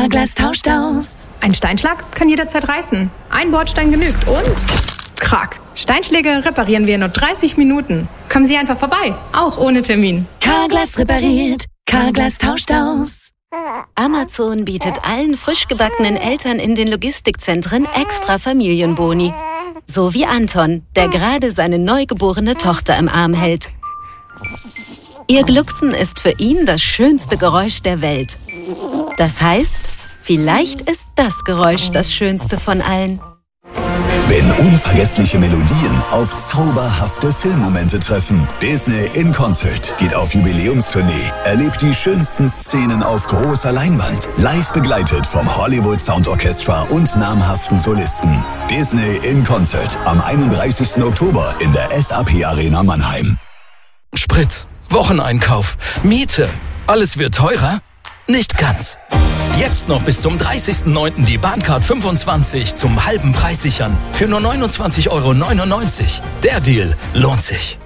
Carglass tauscht aus. Ein Steinschlag kann jederzeit reißen. Ein Bordstein genügt und... Krack. Steinschläge reparieren wir in nur 30 Minuten. Kommen Sie einfach vorbei, auch ohne Termin. Carglass repariert. Carglass tauscht aus. Amazon bietet allen frisch gebackenen Eltern in den Logistikzentren extra Familienboni. So wie Anton, der gerade seine neugeborene Tochter im Arm hält. Ihr Glucksen ist für ihn das schönste Geräusch der Welt. Das heißt, vielleicht ist das Geräusch das schönste von allen. Wenn unvergessliche Melodien auf zauberhafte Filmmomente treffen. Disney in Concert geht auf Jubiläumstournee. Erlebt die schönsten Szenen auf großer Leinwand. Live begleitet vom Hollywood Sound Orchestra und namhaften Solisten. Disney in Concert am 31. Oktober in der SAP Arena Mannheim. Sprit, Wocheneinkauf, Miete. Alles wird teurer? Nicht ganz. Jetzt noch bis zum 30.09. die Bahncard 25 zum halben Preis sichern. Für nur 29,99 €. Der Deal lohnt sich.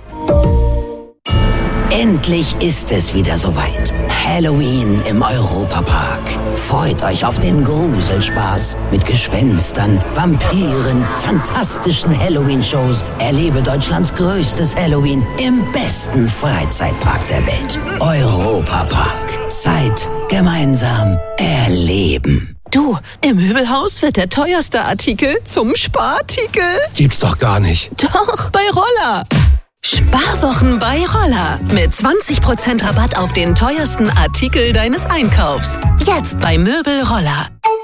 Endlich ist es wieder soweit. Halloween im Europapark. Freut euch auf den Gruselspaß mit Gespenstern, Vampiren, fantastischen Halloween-Shows. Erlebe Deutschlands größtes Halloween im besten Freizeitpark der Welt. Europapark. Zeit gemeinsam erleben. Du, im Möbelhaus wird der teuerste Artikel zum Sparartikel. Gibt's doch gar nicht. Doch, bei Roller. Sparwochen bei Roller. Mit 20% Rabatt auf den teuersten Artikel deines Einkaufs. Jetzt bei Möbel Roller.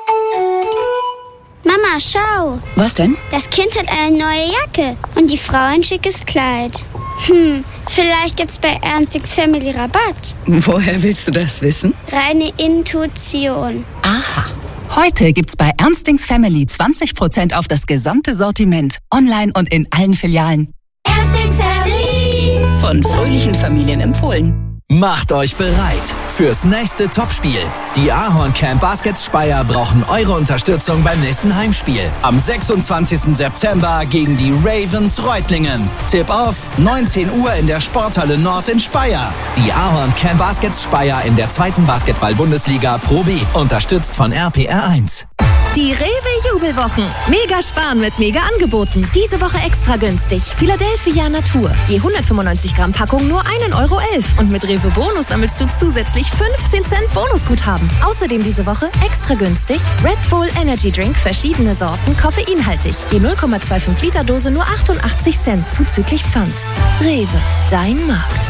Mama, schau. Was denn? Das Kind hat eine neue Jacke und die Frau ein schickes Kleid. Vielleicht gibt's bei Ernstings Family Rabatt. Woher willst du das wissen? Reine Intuition. Aha. Heute gibt's bei Ernstings Family 20% auf das gesamte Sortiment. Online und in allen Filialen. Ernstings Family. Von fröhlichen Familien empfohlen. Macht euch bereit fürs nächste Topspiel. Die Ahorncamp Baskets Speyer brauchen eure Unterstützung beim nächsten Heimspiel. Am 26. September gegen die Ravens Reutlingen. Tip-Off 19 Uhr in der Sporthalle Nord in Speyer. Die Ahorncamp Baskets Speyer in der 2. Basketball-Bundesliga Pro B. Unterstützt von RPR1. Die Rewe-Jubelwochen. Mega sparen mit Mega-Angeboten. Diese Woche extra günstig. Philadelphia Natur. Je 195 Gramm Packung nur 1,11 € Und mit Rewe Bonus sammelst du zusätzlich 15 Cent Bonusguthaben. Außerdem diese Woche extra günstig Red Bull Energy Drink, verschiedene Sorten, koffeinhaltig. Je 0,25 Liter Dose nur 88 Cent zuzüglich Pfand. Rewe, dein Markt.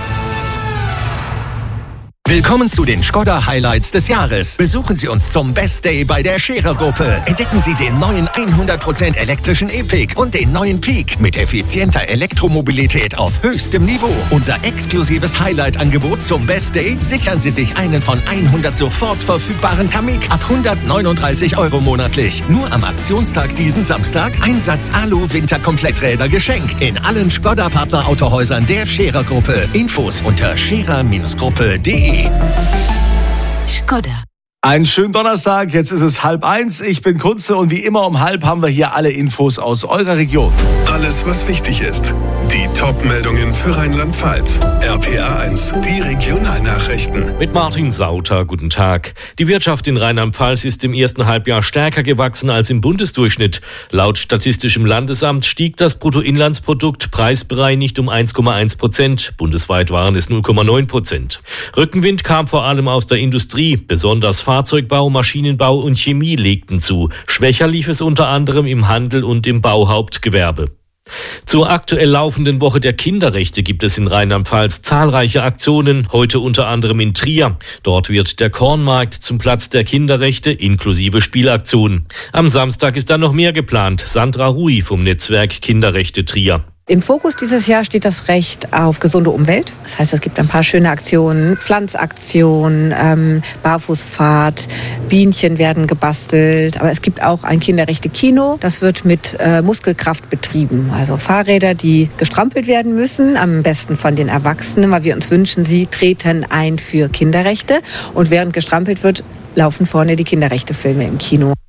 Willkommen zu den Škoda Highlights des Jahres. Besuchen Sie uns zum Best Day bei der Scherer-Gruppe. Entdecken Sie den neuen 100% elektrischen E-Pick und den neuen Peak mit effizienter Elektromobilität auf höchstem Niveau. Unser exklusives Highlight-Angebot zum Best Day: sichern Sie sich einen von 100 sofort verfügbaren Kamiq ab 139 € monatlich. Nur am Aktionstag diesen Samstag Einsatz Alu-Winterkompletträder geschenkt. In allen Škoda-Partner-Autohäusern der Scherer-Gruppe. Infos unter scherer-gruppe.de. Škoda. Einen schönen Donnerstag, jetzt ist es 12:30. Ich bin Kunze und wie immer um 12:30 haben wir hier alle Infos aus eurer Region. Alles, was wichtig ist. Die Top-Meldungen für Rheinland-Pfalz. RPR1, die Regionalnachrichten. Mit Martin Sauter, guten Tag. Die Wirtschaft in Rheinland-Pfalz ist im ersten Halbjahr stärker gewachsen als im Bundesdurchschnitt. Laut Statistischem Landesamt stieg das Bruttoinlandsprodukt preisbereinigt um 1,1%. Bundesweit waren es 0,9%. Rückenwind kam vor allem aus der Industrie. Besonders Fahrzeugbau, Maschinenbau und Chemie legten zu. Schwächer lief es unter anderem im Handel und im Bauhauptgewerbe. Zur aktuell laufenden Woche der Kinderrechte gibt es in Rheinland-Pfalz zahlreiche Aktionen, heute unter anderem in Trier. Dort wird der Kornmarkt zum Platz der Kinderrechte inklusive Spielaktionen. Am Samstag ist dann noch mehr geplant. Sandra Rui vom Netzwerk Kinderrechte Trier. Im Fokus dieses Jahr steht das Recht auf gesunde Umwelt. Das heißt, es gibt ein paar schöne Aktionen, Pflanzaktionen, Barfußfahrt, Bienchen werden gebastelt. Aber es gibt auch ein Kinderrechte-Kino. Das wird mit Muskelkraft betrieben. Also Fahrräder, die gestrampelt werden müssen, am besten von den Erwachsenen, weil wir uns wünschen, sie treten ein für Kinderrechte. Und während gestrampelt wird, laufen vorne die Kinderrechte-Filme im Kino.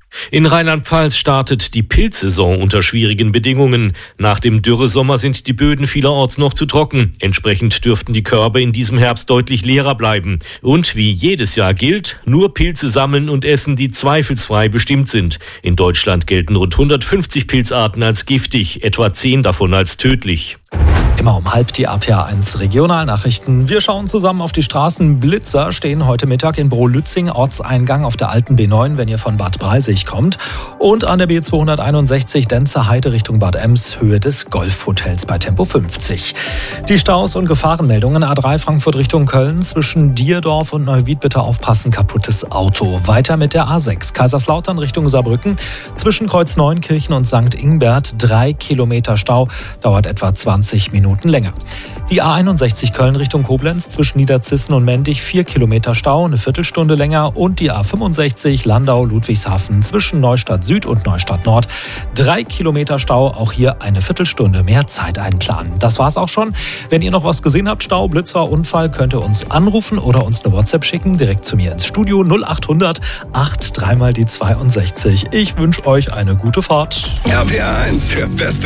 In Rheinland-Pfalz startet die Pilzsaison unter schwierigen Bedingungen. Nach dem Dürresommer sind die Böden vielerorts noch zu trocken. Entsprechend dürften die Körbe in diesem Herbst deutlich leerer bleiben. Und wie jedes Jahr gilt, nur Pilze sammeln und essen, die zweifelsfrei bestimmt sind. In Deutschland gelten rund 150 Pilzarten als giftig, etwa 10 davon als tödlich. Immer um 12:30 die RPA1 Regionalnachrichten. Wir schauen zusammen auf die Straßen. Blitzer stehen heute Mittag in Brohlützing, Ortseingang auf der alten B9, wenn ihr von Bad Breisig kommt. Und an der B261 Denzer Heide Richtung Bad Ems, Höhe des Golfhotels bei Tempo 50. Die Staus und Gefahrenmeldungen. A3 Frankfurt Richtung Köln. Zwischen Dierdorf und Neuwied bitte aufpassen, kaputtes Auto. Weiter mit der A6 Kaiserslautern Richtung Saarbrücken. Zwischen Kreuz Neunkirchen und St. Ingbert 3 Kilometer Stau. Dauert etwa 20 Minuten länger. Die A61 Köln Richtung Koblenz zwischen Niederzissen und Mendig 4 Kilometer Stau, eine Viertelstunde länger. Und die A65 Landau-Ludwigshafen zwischen Neustadt Süd und Neustadt Nord 3 Kilometer Stau, auch hier eine Viertelstunde mehr Zeit einplanen. Das war's auch schon. Wenn ihr noch was gesehen habt, Stau, Blitzer, Unfall, könnt ihr uns anrufen oder uns eine WhatsApp schicken, direkt zu mir ins Studio 0800 8 3 mal die 62. Ich wünsche euch eine gute Fahrt. RPA1, der beste